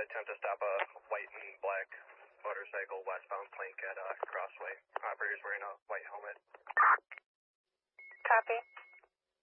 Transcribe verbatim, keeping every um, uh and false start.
attempt to stop a white and black motorcycle westbound flank at uh, Crossway. Operator's wearing a white helmet. Copy.